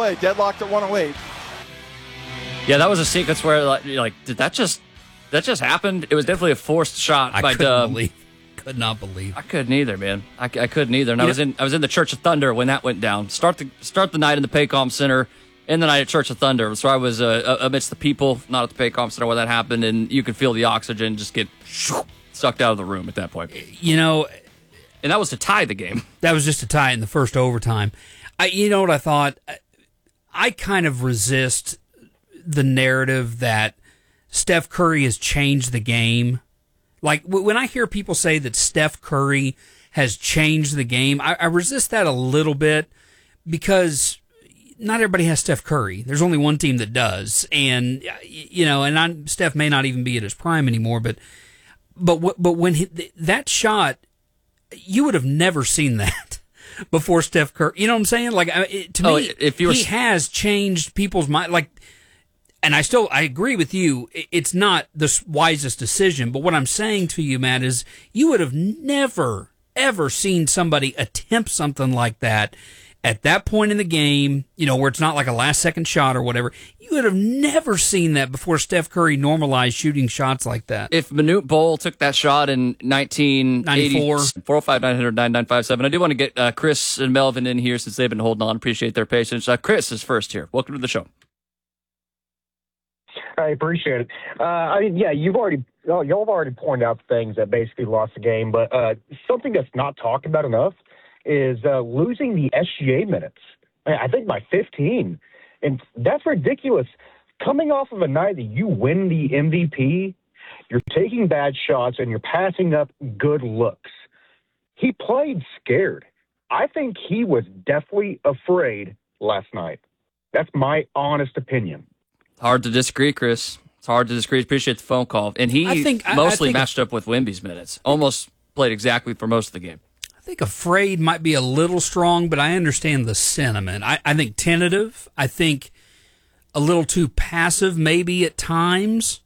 away, deadlocked at 108. Yeah, that was a sequence where did that just happen? It was definitely a forced shot by Dub. Could not believe. I couldn't either, man. I couldn't either. And I was in the Church of Thunder when that went down. Start the night in the Paycom Center, and the night at Church of Thunder. So I was amidst the people, not at the Paycom Center where that happened, and you could feel the oxygen just get sucked out of the room at that point. And that was to tie the game. That was just to tie it in the first overtime. You know what I thought? I kind of resist the narrative that Steph Curry has changed the game. Like, when I hear people say that Steph Curry has changed the game, I resist that a little bit because not everybody has Steph Curry. There's only one team that does. And, Steph may not even be at his prime anymore, but when that shot, you would have never seen that before Steph Curry. You know what I'm saying? Like, he has changed people's mind. Like, and I agree with you. It's not the wisest decision. But what I'm saying to you, Matt, is you would have never, ever seen somebody attempt something like that at that point in the game, where it's not like a last-second shot or whatever. You would have never seen that before Steph Curry normalized shooting shots like that. If Manute Bol took that shot in 1994, 405-900-9957. I do want to get Chris and Melvin in here since they've been holding on. Appreciate their patience. Chris is first here. Welcome to the show. I appreciate it. Y'all have already pointed out things that basically lost the game, but something that's not talked about enough is losing the SGA minutes. I think by 15, and that's ridiculous. Coming off of a night that you win the MVP, you're taking bad shots and you're passing up good looks. He played scared. I think he was definitely afraid last night. That's my honest opinion. Hard to disagree, Chris. It's hard to disagree. Appreciate the phone call. And he mostly matched up with Wemby's minutes. Almost played exactly for most of the game. I think afraid might be a little strong, but I understand the sentiment. I think tentative. I think a little too passive maybe at times.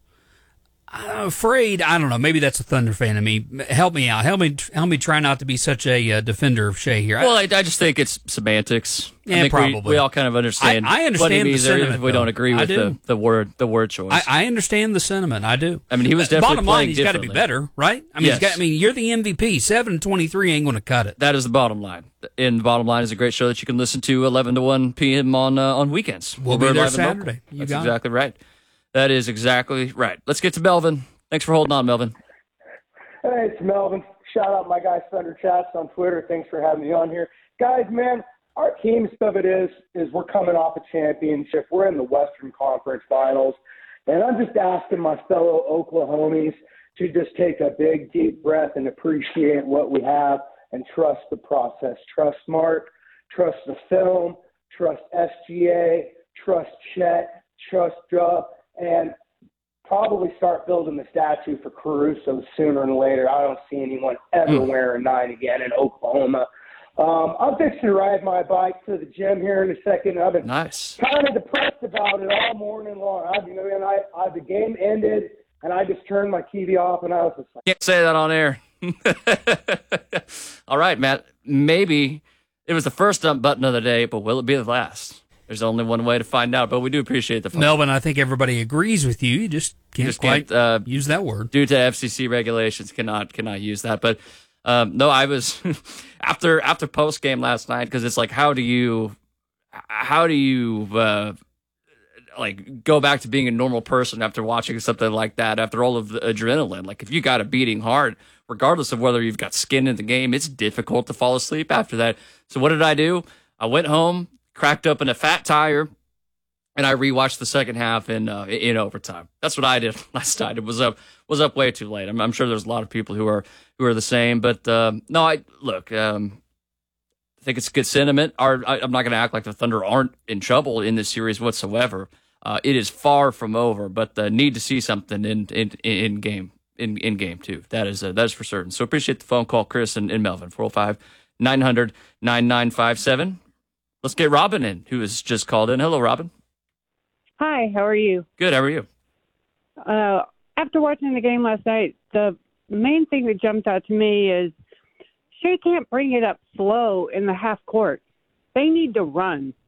Afraid, I don't know. Maybe that's a Thunder fan of me. Help me out. Help me try not to be such a defender of Shea here. Well, I just think it's semantics. Yeah, I think probably. We all kind of understand. I understand what he the means sentiment. If we don't agree with the word choice. I understand the sentiment. I do. I mean, he was definitely bottom line. playing He's got to be better, right? I mean, yes. You're the MVP. 7-23 ain't going to cut it. That is the bottom line. And the bottom line is a great show that you can listen to 11 to 1 p.m. on weekends. We'll be there Saturday. That's exactly right. That is exactly right. Let's get to Melvin. Thanks for holding on, Melvin. Hey, it's Melvin. Shout out my guy Thunder Chats on Twitter. Thanks for having me on here. Guys, man, our team stuff is we're coming off a championship. We're in the Western Conference Finals. And I'm just asking my fellow Oklahomies to just take a big, deep breath and appreciate what we have and trust the process. Trust Mark, trust the film, trust SGA, trust Chet, trust Duff, and probably start building the statue for Caruso sooner than later. I don't see anyone ever wearing 9 again in Oklahoma. I'm fixing to ride my bike to the gym here in a second. I've been kind of depressed about it all morning long. The game ended, and I just turned my TV off, and I was just like, can't say that on air. All right, Matt. Maybe it was the first dump button of the day, but will it be the last? There's only one way to find out, but we do appreciate the phone. Melvin, I think everybody agrees with you. You just can't use that word. Due to FCC regulations, cannot use that. But no, I was after post game last night, because it's like, how do you like go back to being a normal person after watching something like that, after all of the adrenaline? Like, if you got a beating heart, regardless of whether you've got skin in the game, it's difficult to fall asleep after that. So what did I do? I went home, cracked open a fat tire, and I rewatched the second half in overtime. That's what I did last night. It was up way too late. I'm sure there's a lot of people who are the same, but no, I think it's good sentiment. I'm not going to act like the Thunder aren't in trouble in this series whatsoever. It is far from over, but need to see something in game too. That is for certain. So appreciate the phone call, Chris and Melvin. 405-900-9957. Let's get Robin in, who has just called in. Hello, Robin. Hi, how are you? Good, how are you? After watching the game last night, the main thing that jumped out to me is Shea can't bring it up slow in the half court. They need to run.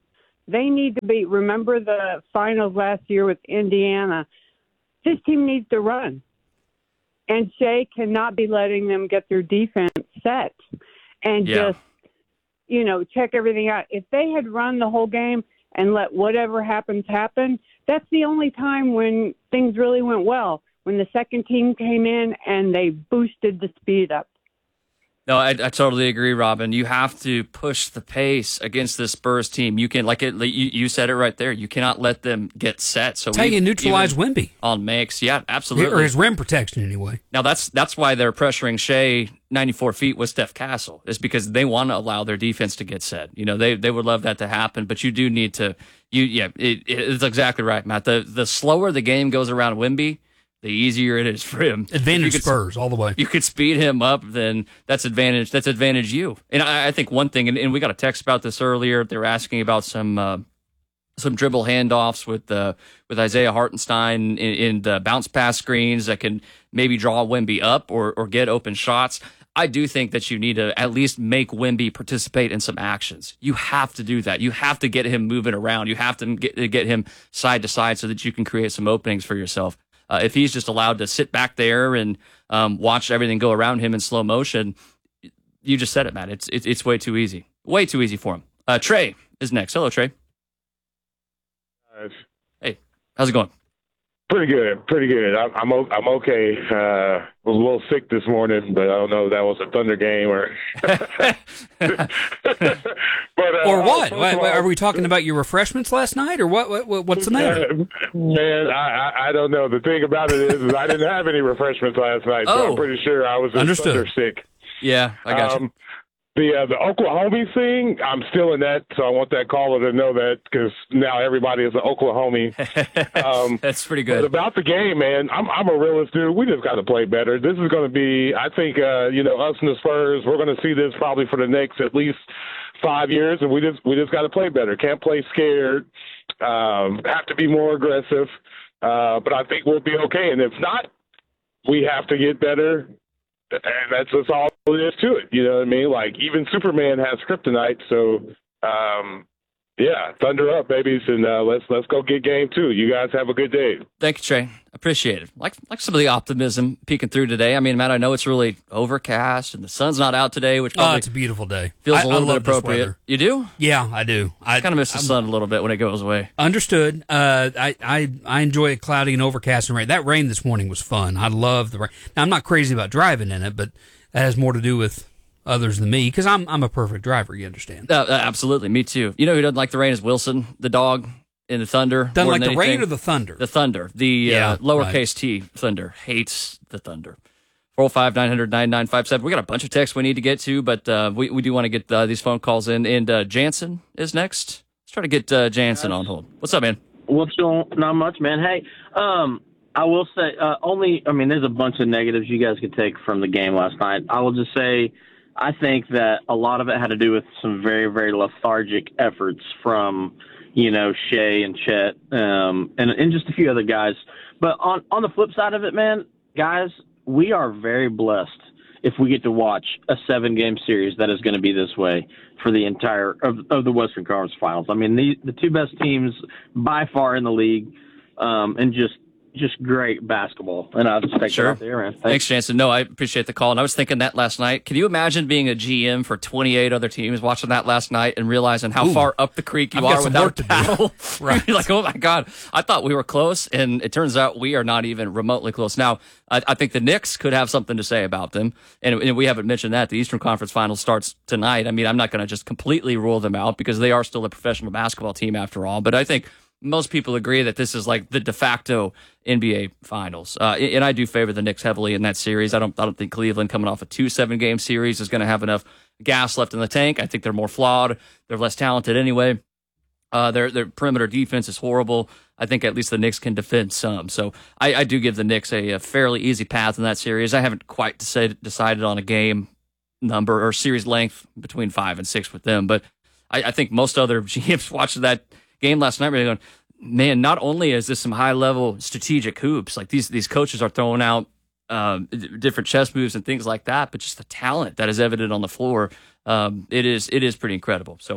They need to be. Remember the finals last year with Indiana. This team needs to run. And Shea cannot be letting them get their defense set and just, check everything out. If they had run the whole game and let whatever happens happen, that's the only time when things really went well, when the second team came in and they boosted the speed up. No, I totally agree, Robin. You have to push the pace against this Spurs team. You can, you said it right there. You cannot let them get set. So how you neutralize Wemby on makes? Yeah, absolutely. Or his rim protection anyway. Now that's why they're pressuring Shea 94 feet with Steph Castle, is because they want to allow their defense to get set. They would love that to happen, but you do need to. It's exactly right, Matt. The slower the game goes around Wemby, the easier it is for him. Advantage Spurs all the way. You could speed him up, then that's advantage you. And I think one thing, and we got a text about this earlier. They were asking about some dribble handoffs with Isaiah Hartenstein in the bounce pass screens that can maybe draw Wemby up or get open shots. I do think that you need to at least make Wemby participate in some actions. You have to do that. You have to get him moving around. You have to get him side to side so that you can create some openings for yourself. If he's just allowed to sit back there and watch everything go around him in slow motion, you just said it, Matt. It's way too easy. Way too easy for him. Trey is next. Hello, Trey. Hey, how's it going? Pretty good. I'm okay. Was a little sick this morning, but I don't know if that was a Thunder game or. But, or what? Are we talking about your refreshments last night, or what? What's the matter? Man, I don't know. The thing about it is I didn't have any refreshments last night, so I'm pretty sure I was just Thunder sick. Yeah, I got you. The Oklahoma thing, I'm still in that, so I want that caller to know that because now everybody is an Oklahoma. That's pretty good. But about the game, man, I'm a realist dude. We just got to play better. This is going to be, I think, us and the Spurs, we're going to see this probably for the next at least 5 years, and we just got to play better. Can't play scared. Have to be more aggressive. But I think we'll be okay. And if not, we have to get better. And that's just all there is to it. You know what I mean? Like, even Superman has kryptonite. So, thunder up, babies, and let's go get game 2. You guys have a good day. Thank you, Trey. Appreciate it. Like some of the optimism peeking through today. I mean, Matt, I know it's really overcast and the sun's not out today, which probably it's a beautiful day. Feels a little bit appropriate. You do? Yeah, I do. I kind of miss the sun a little bit when it goes away. Understood. I enjoy it cloudy and overcast and rain. That rain this morning was fun. I love the rain. Now, I'm not crazy about driving in it, but that has more to do with others than me because I'm a perfect driver. You understand? Absolutely, me too. You know who doesn't like the rain is Wilson, the dog in the Thunder. Doesn't like the rain or the thunder? The Thunder. The lowercase T Thunder hates the Thunder. 405-900-9957. We got a bunch of texts we need to get to, but we do want to get these phone calls in. And Jansen is next. Let's try to get Jansen on hold. What's up, man? What's going on? Not much, man. Hey, I will say there's a bunch of negatives you guys could take from the game last night. I will just say I think that a lot of it had to do with some very, very lethargic efforts from, Shea and Chet and just a few other guys. But on the flip side of it, man, guys, we are very blessed if we get to watch a 7-game series that is going to be this way for the entire of the Western Conference Finals. I mean, the two best teams by far in the league, and just great basketball. And I'll just take it out there, man. Thanks, Jansen. No, I appreciate the call. And I was thinking that last night. Can you imagine being a GM for 28 other teams, watching that last night and realizing how far up the creek you are without a paddle? Right. You're like, oh my God, I thought we were close. And it turns out we are not even remotely close. Now, I think the Knicks could have something to say about them. And we haven't mentioned that. The Eastern Conference Finals starts tonight. I mean, I'm not going to just completely rule them out because they are still a professional basketball team after all. But I think most people agree that this is like the de facto NBA Finals, and I do favor the Knicks heavily in that series. I don't think Cleveland, coming off a 2 7-game series, is going to have enough gas left in the tank. I think they're more flawed. They're less talented anyway. Their perimeter defense is horrible. I think at least the Knicks can defend some. So I do give the Knicks a fairly easy path in that series. I haven't quite decided on a game number or series length between 5 and 6 with them, but I think most other GMs watching that game last night really going, man, not only is this some high-level strategic hoops, like these coaches are throwing out different chess moves and things like that, but just the talent that is evident on the floor, it is pretty incredible. So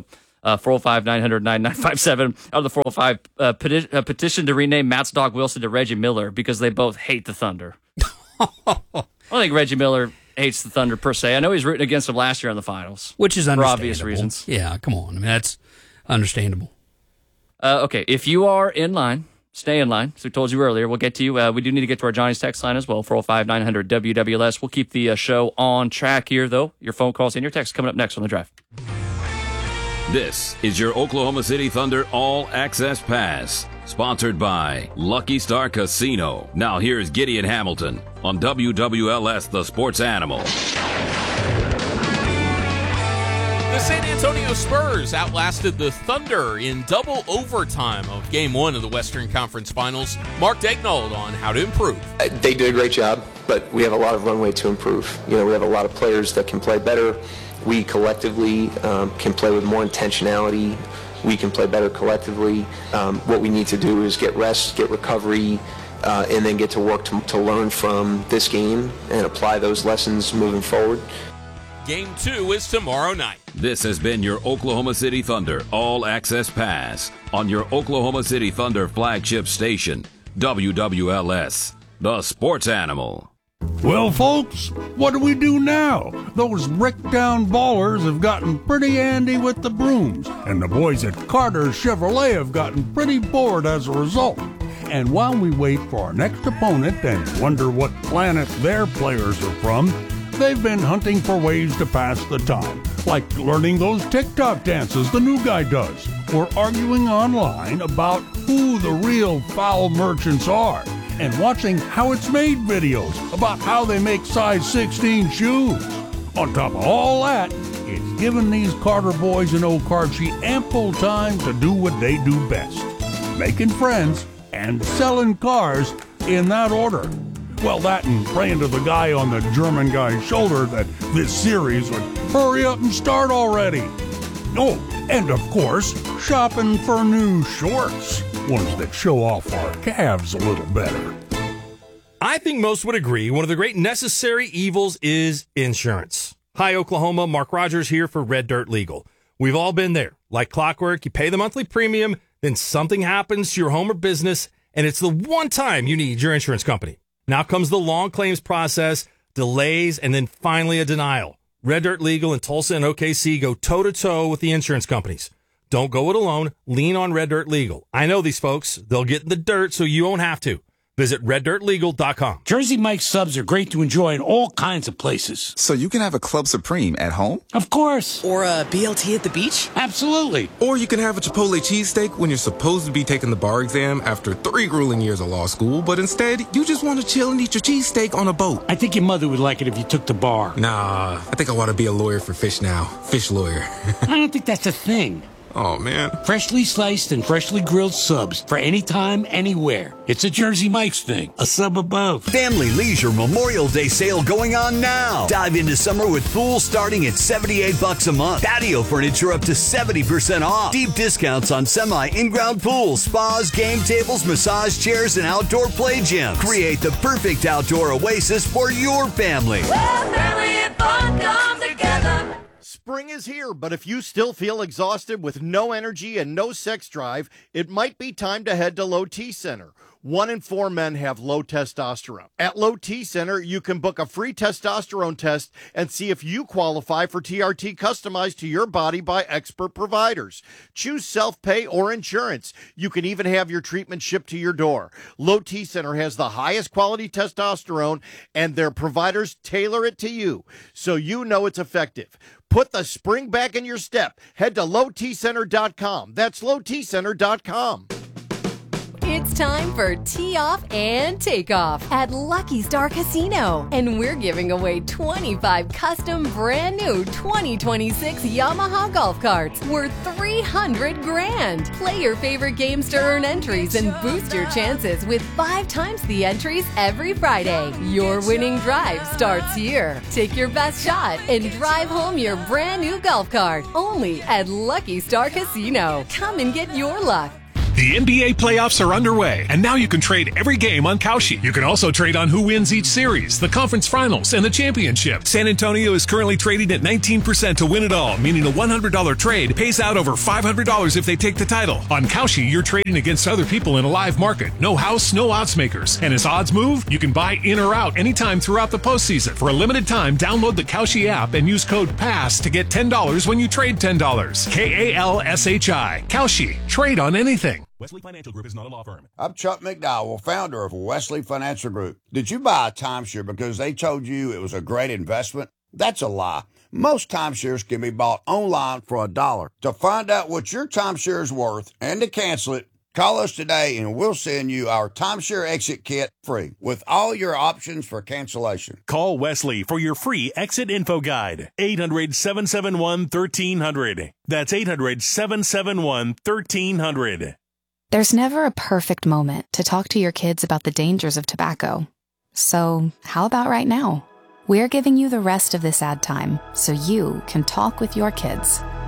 405-900-9957 out of the 405 petition to rename Matt's dog Wilson to Reggie Miller because they both hate the Thunder. I don't think Reggie Miller hates the Thunder per se. I know he's rooting against them last year in the finals, which is for understandable. obvious reasons. Yeah, come on. I mean, that's understandable. Okay, if you are in line, stay in line. So we told you earlier, we'll get to you. We do need to get to our Johnny's text line as well, 405-900-WWLS. We'll keep the show on track here, though. Your phone calls and your texts coming up next on The Drive. This is your Oklahoma City Thunder All Access Pass, sponsored by Lucky Star Casino. Now here's Gideon Hamilton on WWLS, the Sports Animal. The San Antonio Spurs outlasted the Thunder in double overtime of Game 1 of the Western Conference Finals. Mark Daignault on how to improve. They did a great job, but we have a lot of runway to improve. We have a lot of players that can play better. We collectively can play with more intentionality. We can play better collectively. What we need to do is get rest, get recovery, and then get to work to learn from this game and apply those lessons moving forward. Game 2 is tomorrow night. This has been your Oklahoma City Thunder All Access Pass on your Oklahoma City Thunder flagship station, WWLS, the Sports Animal. Well, folks, what do we do now? Those brick-down ballers have gotten pretty handy with the brooms, and the boys at Carter's Chevrolet have gotten pretty bored as a result. And while we wait for our next opponent and wonder what planet their players are from, they've been hunting for ways to pass the time, like learning those TikTok dances the new guy does, or arguing online about who the real foul merchants are, and watching how it's made videos about how they make size 16 shoes. On top of all that, it's given these Carter boys in Okarche ample time to do what they do best, making friends and selling cars in that order. Well, that and praying to the guy on the German guy's shoulder that this series would hurry up and start already. Oh, and of course, shopping for new shorts, ones that show off our calves a little better. I think most would agree one of the great necessary evils is insurance. Hi, Oklahoma. Mark Rogers here for Red Dirt Legal. We've all been there. Like clockwork, you pay the monthly premium, then something happens to your home or business, and it's the one time you need your insurance company. Now comes the long claims process, delays, and then finally a denial. Red Dirt Legal in Tulsa and OKC go toe-to-toe with the insurance companies. Don't go it alone. Lean on Red Dirt Legal. I know these folks. They'll get in the dirt so you won't have to. Visit reddirtlegal.com. Jersey Mike's subs are great to enjoy in all kinds of places. So you can have a Club Supreme at home? Of course. Or a BLT at the beach? Absolutely. Or you can have a Chipotle cheesesteak when you're supposed to be taking the bar exam after 3 grueling years of law school, but instead, you just want to chill and eat your cheesesteak on a boat. I think your mother would like it if you took the bar. Nah, I think I want to be a lawyer for fish now. Fish lawyer. I don't think that's a thing. Oh, man. Freshly sliced and freshly grilled subs for any time, anywhere. It's a Jersey Mike's thing. A sub above. Family Leisure Memorial Day sale going on now. Dive into summer with pool starting at $78 a month. Patio furniture up to 70% off. Deep discounts on semi-in-ground pools, spas, game tables, massage chairs, and outdoor play gyms. Create the perfect outdoor oasis for your family. Where family and fun come together. Spring is here, but if you still feel exhausted with no energy and no sex drive, it might be time to head to Low T Center. 1 in 4 men have low testosterone. At Low T Center, you can book a free testosterone test and see if you qualify for TRT customized to your body by expert providers. Choose self-pay or insurance. You can even have your treatment shipped to your door. Low T Center has the highest quality testosterone, and their providers tailor it to you, so you know it's effective. Put the spring back in your step. Head to lowtcenter.com. That's lowtcenter.com. It's time for Tee Off and Take Off at Lucky Star Casino. And we're giving away 25 custom brand new 2026 Yamaha golf carts worth $300,000. Play your favorite games to earn entries and boost your chances with 5 times the entries every Friday. Your winning drive starts here. Take your best shot and drive home your brand new golf cart only at Lucky Star Casino. Come and get your luck. The NBA playoffs are underway, and now you can trade every game on Kalshi. You can also trade on who wins each series, the conference finals, and the championship. San Antonio is currently trading at 19% to win it all, meaning a $100 trade pays out over $500 if they take the title. On Kalshi, you're trading against other people in a live market. No house, no odds makers. And as odds move, you can buy in or out anytime throughout the postseason. For a limited time, download the Kalshi app and use code PASS to get $10 when you trade $10. KALSHI. Kalshi. Trade on anything. Wesley Financial Group is not a law firm. I'm Chuck McDowell, founder of Wesley Financial Group. Did you buy a timeshare because they told you it was a great investment? That's a lie. Most timeshares can be bought online for $1. To find out what your timeshare is worth and to cancel it, call us today and we'll send you our timeshare exit kit free with all your options for cancellation. Call Wesley for your free exit info guide. 800-771-1300. That's 800-771-1300. There's never a perfect moment to talk to your kids about the dangers of tobacco. So how about right now? We're giving you the rest of this ad time so you can talk with your kids.